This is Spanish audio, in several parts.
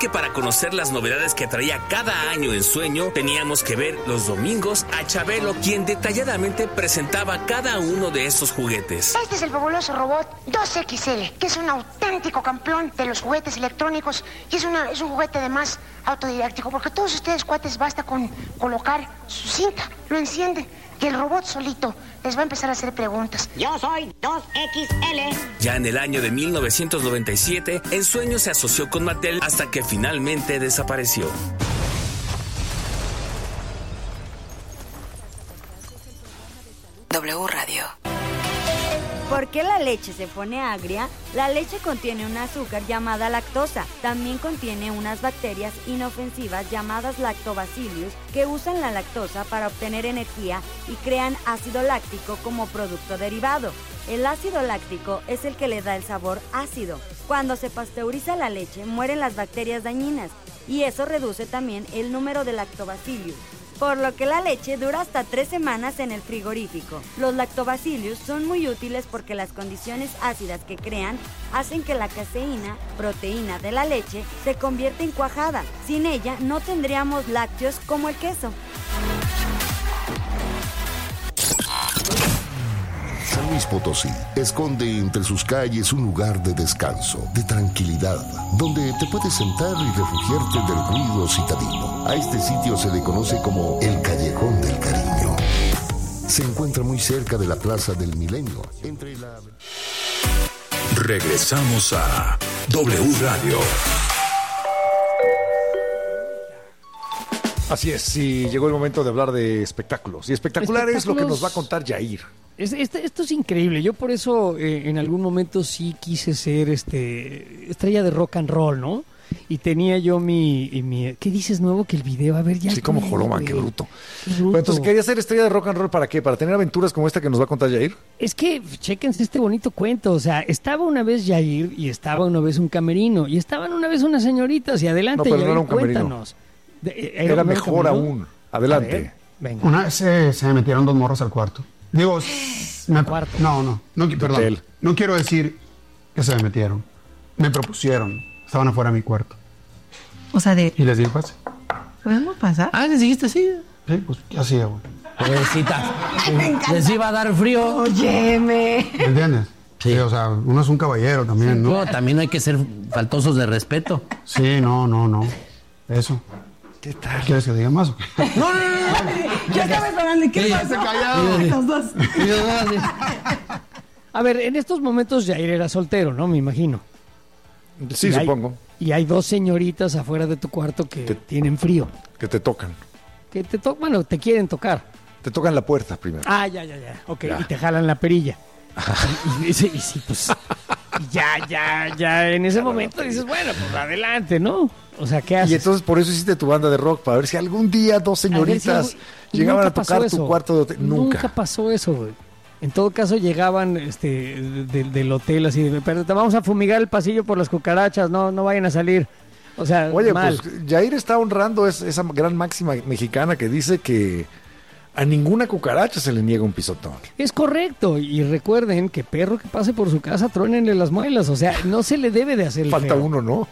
que para conocer las novedades que traía cada año en Sueño, teníamos que ver los domingos a Chabelo, quien detalladamente presentaba cada uno de estos juguetes. Este es el fabuloso robot 2XL, que es un auténtico campeón de los juguetes electrónicos y es un juguete además autodidáctico, porque todos ustedes, cuates, basta con colocar su cinta, lo encienden y el robot solito les va a empezar a hacer preguntas. Yo soy 2XL. Ya en el año de 1997, En Sueño se asoció con Mattel hasta que finalmente desapareció. W Radio. ¿Por qué la leche se pone agria? La leche contiene un azúcar llamada lactosa. También contiene unas bacterias inofensivas llamadas lactobacillus que usan la lactosa para obtener energía y crean ácido láctico como producto derivado. El ácido láctico es el que le da el sabor ácido. Cuando se pasteuriza la leche, mueren las bacterias dañinas y eso reduce también el número de lactobacillus, por lo que la leche dura hasta 3 semanas en el frigorífico. Los lactobacillus son muy útiles porque las condiciones ácidas que crean hacen que la caseína, proteína de la leche, se convierta en cuajada. Sin ella no tendríamos lácteos como el queso. San Luis Potosí esconde entre sus calles un lugar de descanso, de tranquilidad, donde te puedes sentar y refugiarte del ruido citadino. A este sitio se le conoce como el Callejón del Cariño. Se encuentra muy cerca de la Plaza del Milenio, entre la... Regresamos a W Radio. Así es, y llegó el momento de hablar de espectáculos. Y espectacular es lo que nos va a contar Yair. Esto es increíble. Yo por eso en algún momento sí quise ser estrella de rock and roll, ¿no? Y tenía yo mi ¿qué dices nuevo? Que el video, a ver, ya. Sí, como Joloman, qué bruto. Bueno, entonces, ¿quería ser estrella de rock and roll para qué? ¿Para tener aventuras como esta que nos va a contar Yair? Es que, chéquense este bonito cuento. O sea, estaba una vez Yair y estaba una vez un camerino. Y estaban una vez unas señoritas. Y adelante, no, pero Yair, no era un cuéntanos. Era mejor aún. Adelante. Ver, venga. Una vez se me metieron 2 morros al cuarto. Digo, cuarto. No, perdón. No quiero decir que se me metieron. Me propusieron. Estaban afuera de mi cuarto. O sea, Y les dije, pase. ¿podemos pasar? Ah, ¿les dijiste así? Sí, pues, ¿qué hacía, güey? Pobrecitas. Les iba a dar frío. Óyeme. ¿Me entiendes? Sí. Sí, o sea, uno es un caballero también, ¿no? No, también no hay que ser faltosos de respeto. Sí, no. Eso. ¿Qué tal? ¿Quieres que diga más o qué? No. Ya estaba esperando. ¿Qué pasa? Callado. Los dos. A ver, en estos momentos Yair era soltero, ¿no? Me imagino. Sí, Y supongo. Y hay 2 señoritas afuera de tu cuarto que tienen frío. Que te tocan. Que bueno, te quieren tocar. Te tocan la puerta primero. Ah, ya. Ok, Ya. y te jalan la perilla. y sí, pues... Ya, en ese momento dices, bueno, pues adelante, ¿no? O sea, ¿qué haces? Y entonces por eso hiciste tu banda de rock, para ver si algún día 2 señoritas llegaban a tocar tu cuarto de hotel. Nunca pasó eso, güey. En todo caso llegaban del hotel así, pero te vamos a fumigar el pasillo por las cucarachas, no vayan a salir. O sea, oye, mal. pues Yair está honrando esa gran máxima mexicana que dice que a ninguna cucaracha se le niega un pisotón. Es correcto, y recuerden que perro que pase por su casa, trónenle las muelas, o sea, no se le debe de hacer el Falta feo. uno, ¿no?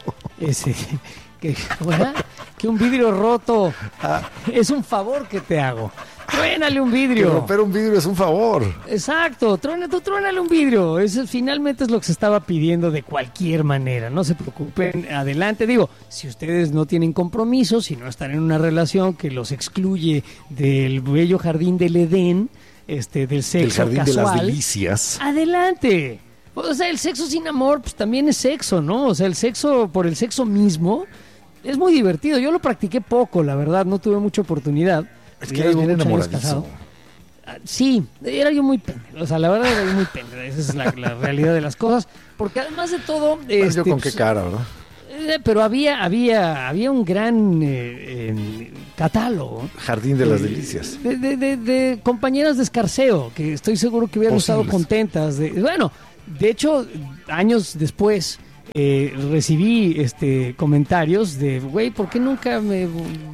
Que un vidrio roto es un favor que te hago. Trónale un vidrio. Que romper un vidrio es un favor. Exacto, trónale un vidrio. Eso finalmente es lo que se estaba pidiendo de cualquier manera. No se preocupen, adelante. Digo, si ustedes no tienen compromiso, si no están en una relación que los excluye del bello jardín del Edén, del sexo El jardín casual, de las delicias. adelante. O sea, el sexo sin amor, pues también es sexo, ¿no? O sea, el sexo por el sexo mismo es muy divertido. Yo lo practiqué poco, la verdad, no tuve mucha oportunidad. Es que eres bien enamoradizo. Sí, era yo muy pendejo. O sea, la verdad era yo muy pendejo. Esa es la realidad de las cosas. Porque además de todo... yo con qué cara, ¿verdad? Pero había un gran catálogo. Jardín de las delicias. De compañeras de escarceo, que estoy seguro que hubieran estado contentas. Bueno, de hecho, años después... recibí comentarios de, güey, ¿por qué nunca me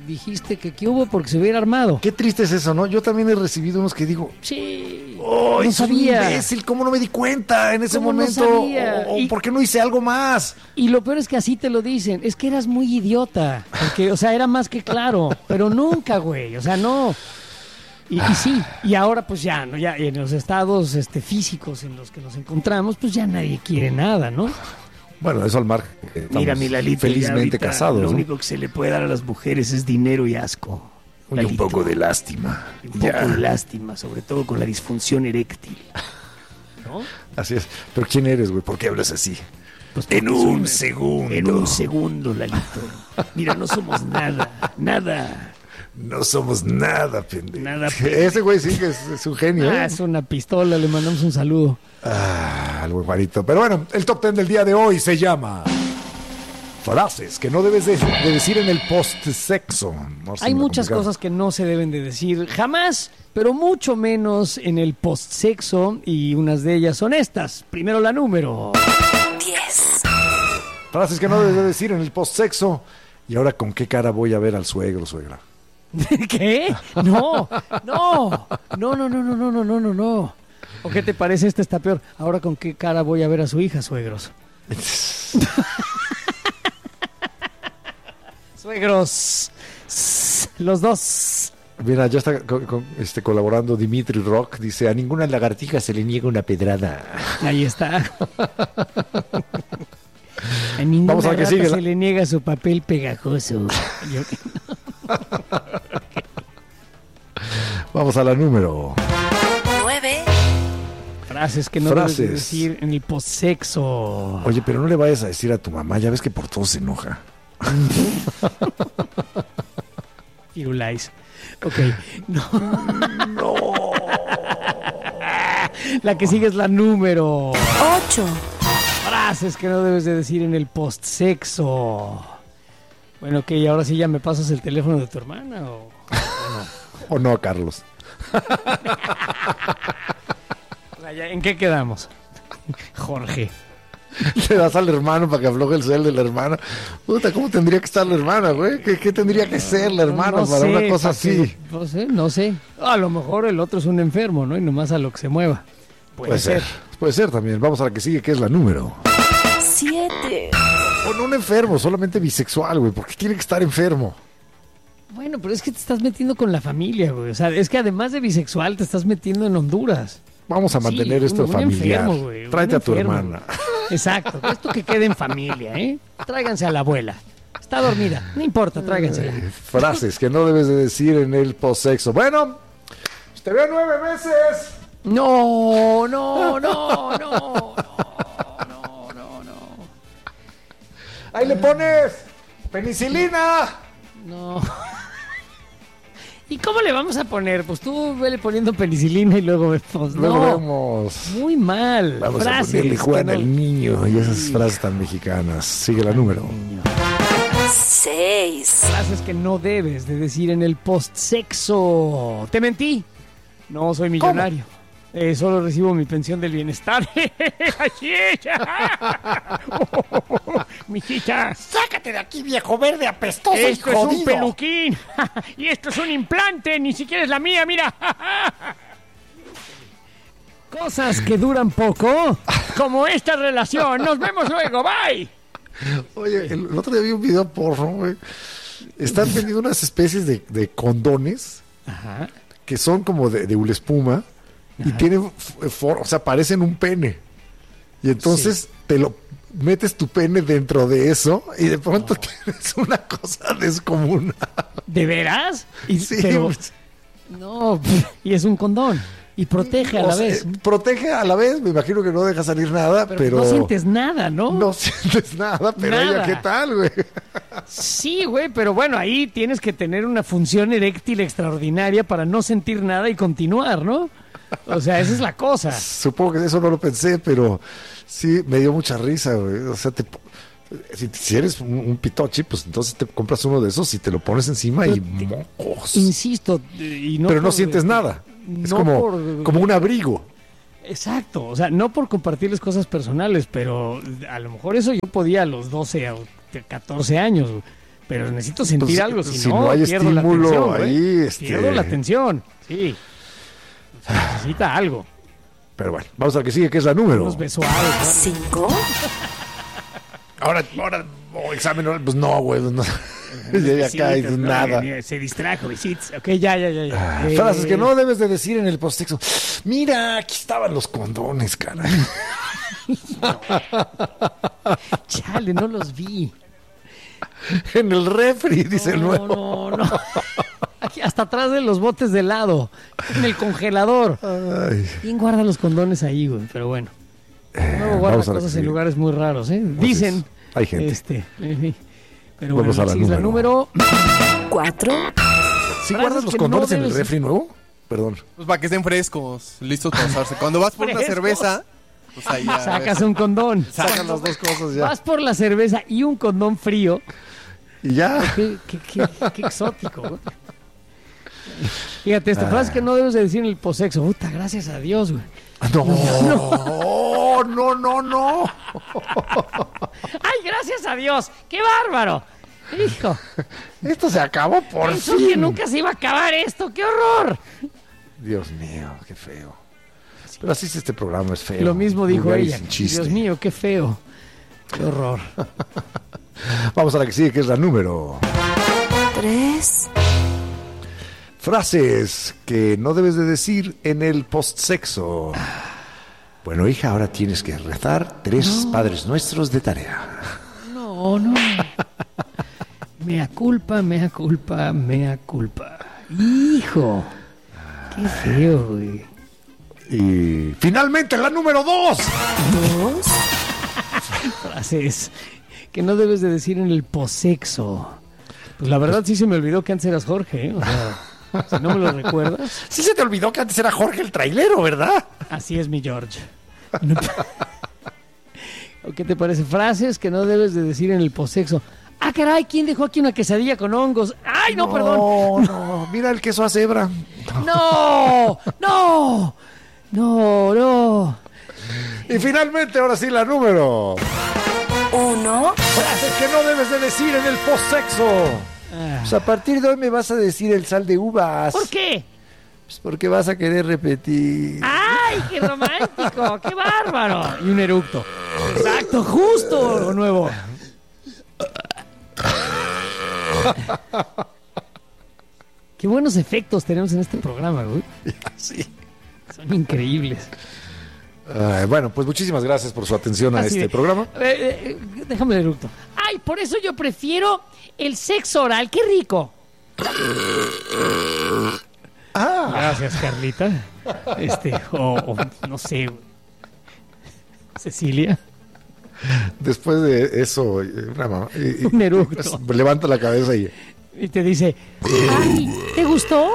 dijiste que qué hubo porque se hubiera armado. Qué triste es eso, ¿no? Yo también he recibido unos que digo, sí, ¡oh, no soy un sabía! imbécil! ¿Cómo no me di cuenta en ese ¿Cómo no momento? sabía? ¿O por qué no hice algo más? Y lo peor es que así te lo dicen. Es que eras muy idiota. Porque, o sea, era más que claro. Pero nunca, güey. O sea, no. Y sí. Y ahora, pues ya, ¿no? Ya en los estados físicos en los que nos encontramos, pues ya nadie quiere nada, ¿no? Bueno, eso al mar. Mira, mi Lalito, felizmente casados. Lo ¿no? único que se le puede dar a las mujeres es dinero y asco. Y un poco de lástima. Un poco de lástima, sobre todo con la disfunción eréctil. ¿No? Así es. Pero ¿quién eres, güey? ¿Por qué hablas así? Pues en un segundo. En un segundo, Lalito. Mira, no somos nada. Nada. No somos nada, pendejo. Nada. Ese güey sí que es un genio. Es una pistola. Le mandamos un saludo. El buen Juanito. Pero bueno, el top 10 del día de hoy se llama frases que no debes de decir en el post-sexo. No sé, hay muchas cosas que no se deben de decir jamás, pero mucho menos en el post-sexo, y unas de ellas son estas. Primero la número 10. Frases que no debes de decir en el post-sexo. ¿Y ahora con qué cara voy a ver al suegro, suegra? ¿Qué? No. ¿O qué te parece? Este está peor. Ahora con qué cara voy a ver a su hija, suegros. Suegros, los dos. Mira, ya está colaborando Dimitri Rock. Dice, a ninguna lagartija se le niega una pedrada. Ahí está. A ninguna Vamos a ver qué rata sigue. Se le niega su papel pegajoso. Vamos a la número 9. Frases que no debes de decir en el postsexo. Oye, pero no le vayas a decir a tu mamá, ya ves que por todo se enoja. Firulais. Ok. No. La que sigue es la número 8. Frases que no debes de decir en el postsexo. Bueno, ok, ahora sí ya me pasas el teléfono de tu hermana o no. O no, Carlos. ¿En qué quedamos? Jorge. Le das al hermano para que afloje el cel de la hermana. Puta, ¿cómo tendría que estar la hermana, güey? ¿Qué tendría que ser la hermana para una cosa así? No sé. A lo mejor el otro es un enfermo, ¿no? Y nomás a lo que se mueva. Puede ser. Puede ser también. Vamos a la que sigue, que es la número 7. O no un enfermo, solamente bisexual, güey. ¿Por qué tiene que estar enfermo? Bueno, pero es que te estás metiendo con la familia, güey. O sea, es que además de bisexual te estás metiendo en Honduras. Vamos a mantener esto familiar. Enfermo, güey, tráete a tu enfermo. hermana. Exacto. Esto que quede en familia, ¿eh? Tráiganse a la abuela. Está dormida. No importa, tráigansela. Frases que no debes de decir en el postsexo. Bueno, te veo 9 meses. No. Ahí le pones penicilina. No. ¿Y cómo le vamos a poner? Pues tú vele poniendo penicilina y luego vemos. Luego vemos. Muy mal. Vamos frases, a ponerle Juan no... el niño y esas frases tan mexicanas. Sigue la número 6. Frases que no debes de decir en el postsexo. Te mentí. No soy millonario. Solo recibo mi pensión del bienestar. ¡Así es! ¡Mijita! ¡Sácate de aquí, viejo verde apestoso y Esto es jodido! un peluquín. Y esto es un implante. Ni siquiera es la mía, mira. Cosas que duran poco, como esta relación. Nos vemos luego. Bye. Oye, el otro día vi un video porno, güey. Están vendiendo unas especies de condones. Ajá. Que son como de ulespuma. Y tienen, o sea, parecen un pene. Y entonces te lo metes tu pene dentro de eso y de pronto tienes una cosa descomunal. ¿De veras? Sí. Pero, no, y es un condón. Y protege a la vez. Protege a la vez, me imagino que no deja salir nada, pero... No sientes nada, ¿no? No sientes nada, pero Nada. ella, ¿qué tal, güey? Sí, güey, pero bueno, ahí tienes que tener una función eréctil extraordinaria para no sentir nada y continuar, ¿no? O sea, esa es la cosa. Supongo que eso no lo pensé, pero sí, me dio mucha risa, güey. O sea, si eres un pitochi, pues entonces te compras uno de esos y te lo pones encima y mocos. Insisto, y no pero no por, sientes nada. Es no como un abrigo. Exacto, o sea, no por compartirles cosas personales, pero a lo mejor eso yo podía a los 12 o 14 años. pero necesito sentir Pues, algo, si no hay pierdo la estímulo atención, güey. ahí, Pierdo la atención, sí. Necesita algo. Pero bueno, vamos a la que sigue, que es la número. Unos besos suaves, ¿no? 5. Ahora, examen oral, pues no, güey. No. Ya acá y pues nada. Se distrajo, visitas. Ok, ya. Frases que no debes de decir en el postsexo. Mira, aquí estaban los condones, caray. Chale, no los vi. En el refri, dice el nuevo. No. Aquí, hasta atrás de los botes de helado. En el congelador. Ay. ¿Quién guarda los condones ahí, güey? Pero bueno. Luego guarda cosas en lugares muy raros, ¿eh? Dicen. Hay gente. Pero bueno, vamos a la número 4. ¿Sí guardas los condones en el refri nuevo? Perdón. Pues para que estén frescos, listos para usarse. Cuando vas por una cerveza, pues ahí ya sacas un condón. Sacan las dos cosas ya. Vas por la cerveza y un condón frío. Y ya. Qué exótico, güey. Fíjate, esta frase que no debes de decir en el posexo. Puta, gracias a Dios, güey. No. ¡Ay, gracias a Dios! ¡Qué bárbaro! Hijo. Esto se acabó por Pensó fin. que nunca se iba a acabar esto. ¡Qué horror! Dios mío, qué feo. Pero así es este programa, es feo. Lo mismo dijo Vulgar y ella. sin chiste. Dios mío, qué feo. Qué horror. Vamos a la que sigue, que es la número 3. Frases que no debes de decir en el postsexo. Bueno, hija, ahora tienes que rezar 3 Padres Nuestros de tarea. No. Mea culpa. Hijo. Qué feo, güey. Y finalmente la número 2. Frases que no debes de decir en el posexo. Pues la verdad sí se me olvidó que antes eras Jorge, ¿eh? O sea, si no me lo recuerdas. Sí se te olvidó que antes era Jorge el trailero, ¿verdad? Así es mi George. ¿O qué te parece? Frases que no debes de decir en el posexo. Ah, caray, ¿quién dejó aquí una quesadilla con hongos? ¡Ay, no, perdón! No, mira el queso a cebra. ¡No! Y finalmente, ahora sí, la número 1. Frases que no debes de decir en el postsexo. Pues a partir de hoy me vas a decir el sal de uvas. ¿Por qué? Pues porque vas a querer repetir. ¡Ay, qué romántico! ¡Qué bárbaro! Y un eructo. Exacto, justo lo nuevo. Qué buenos efectos tenemos en este programa, güey. Sí. Son increíbles. Bueno, pues muchísimas gracias por su atención a este programa. Déjame el eructo. ¡Ay, por eso yo prefiero el sexo oral! ¡Qué rico! Gracias, Carlita. O no sé, Cecilia. Después de eso, una mamá, un eructo. Levanta la cabeza y te dice, ay, ¿te gustó?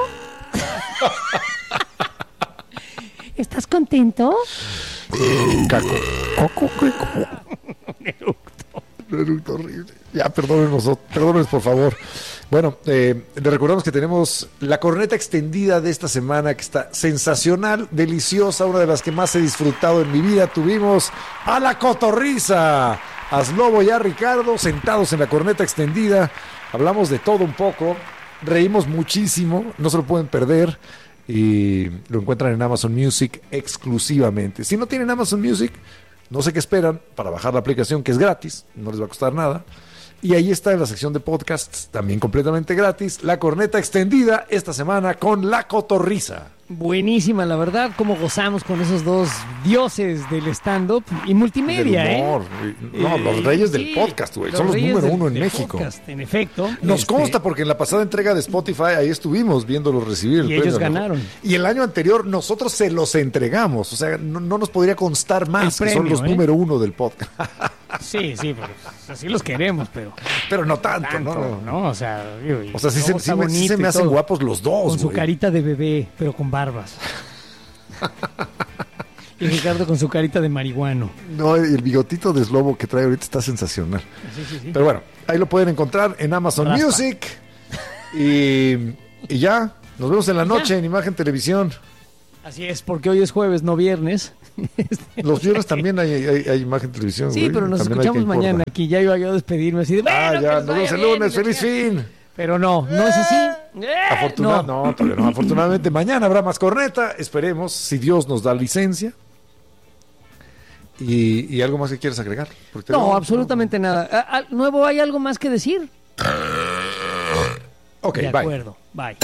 ¿Estás contento? Caco. Un eructo horrible. Ya, perdónenos, por favor. Bueno, le recordamos que tenemos la corneta extendida de esta semana, que está sensacional, deliciosa, una de las que más he disfrutado en mi vida. Tuvimos a la Cotorrisa, a Slobo y a Ricardo sentados en la corneta extendida. Hablamos de todo un poco, reímos muchísimo, no se lo pueden perder. Y lo encuentran en Amazon Music exclusivamente. Si no tienen Amazon Music, no sé qué esperan para bajar la aplicación, que es gratis, no les va a costar nada. Y ahí está en la sección de podcasts, también completamente gratis, la corneta extendida esta semana con la Cotorrisa. Buenísima, la verdad, cómo gozamos con esos dos dioses del stand-up y multimedia, del humor. No, los reyes del podcast, güey. Son los número uno en México. Podcast, en efecto. Nos consta porque en la pasada entrega de Spotify ahí estuvimos viéndolos recibir. Y ellos ganaron. Y el año anterior nosotros se los entregamos. O sea, no nos podría constar más el premio, que son los número uno del podcast. Sí, pero así los queremos, pero no tanto, ¿no? O sea, sí se me hacen guapos los dos, con su carita de bebé, pero con barbas. Y Ricardo con su carita de marihuano. No, el bigotito de Slobo que trae ahorita está sensacional. Sí. Pero bueno, ahí lo pueden encontrar en Amazon Music. Y ya, nos vemos en la noche en Imagen Televisión. Así es, porque hoy es jueves, no viernes. Los viernes también hay imagen de televisión. Sí, güey. pero nos También escuchamos hay que mañana importa. aquí. Ya iba yo a despedirme así de... Ah, "Bueno, ya, que nos vemos vaya el bien", lunes. y la ¡Feliz chingada. fin! Pero no es así. No, todavía no. Afortunadamente, mañana habrá más corneta. Esperemos, si Dios nos da licencia. ¿Y algo más que quieres agregar? Porque No, absolutamente nada. Nuevo, ¿hay algo más que decir? Ok, de bye. acuerdo, bye.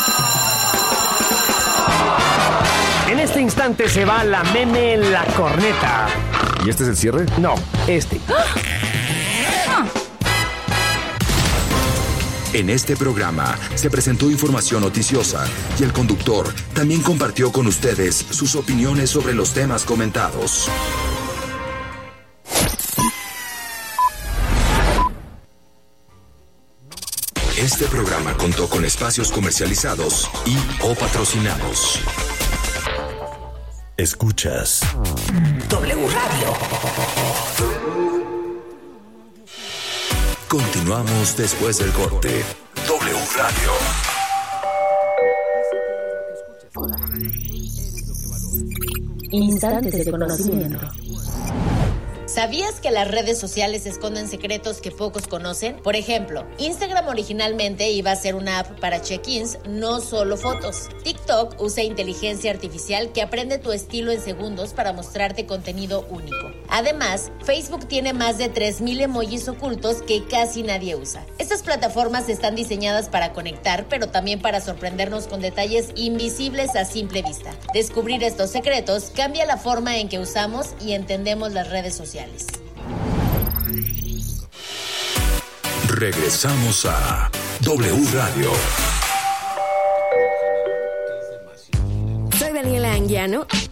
En este instante se va la meme en la corneta. ¿Y este es el cierre? No, este. En este programa se presentó información noticiosa y el conductor también compartió con ustedes sus opiniones sobre los temas comentados. Este programa contó con espacios comercializados y o patrocinados. Escuchas W Radio. Continuamos después del corte. W Radio. Instantes de conocimiento. ¿Sabías que las redes sociales esconden secretos que pocos conocen? Por ejemplo, Instagram originalmente iba a ser una app para check-ins, no solo fotos. TikTok usa inteligencia artificial que aprende tu estilo en segundos para mostrarte contenido único. Además, Facebook tiene más de 3,000 emojis ocultos que casi nadie usa. Estas plataformas están diseñadas para conectar, pero también para sorprendernos con detalles invisibles a simple vista. Descubrir estos secretos cambia la forma en que usamos y entendemos las redes sociales. Regresamos a W Radio. Soy Daniela Anguiano